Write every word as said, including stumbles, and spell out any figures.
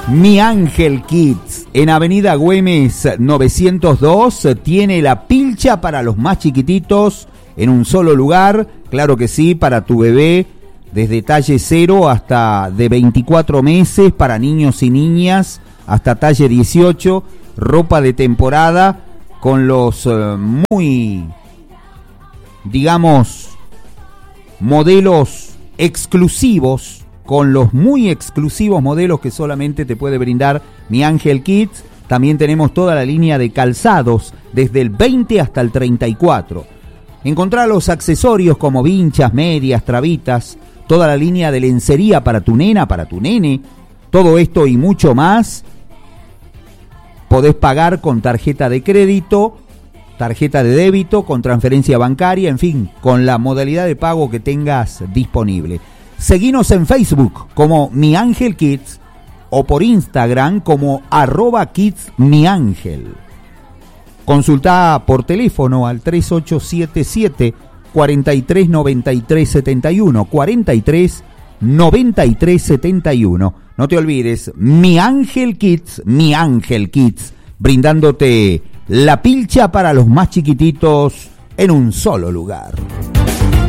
Mi Ángel Kids, en Avenida Güemes novecientos dos, tiene la pilcha para los más chiquititos en un solo lugar, claro que sí, para tu bebé, desde talle cero hasta de veinticuatro meses, para niños y niñas, hasta talle dieciocho, ropa de temporada, con los uh, muy, digamos, modelos exclusivos, con los muy exclusivos modelos que solamente te puede brindar Mi Ángel Kids. También tenemos toda la línea de calzados, desde el veinte hasta el treinta y cuatro. Encontrá los accesorios como vinchas, medias, trabitas, toda la línea de lencería para tu nena, para tu nene. Todo esto y mucho más podés pagar con tarjeta de crédito, tarjeta de débito, con transferencia bancaria, en fin, con la modalidad de pago que tengas disponible. Seguinos en Facebook como Mi Ángel Kids o por Instagram como arroba Kids Mi Ángel. Consultá por teléfono al tres ocho siete siete, cuatro tres nueve tres siete uno, cuatro tres nueve tres siete uno. No te olvides, Mi Ángel Kids, Mi Ángel Kids, brindándote la pilcha para los más chiquititos en un solo lugar.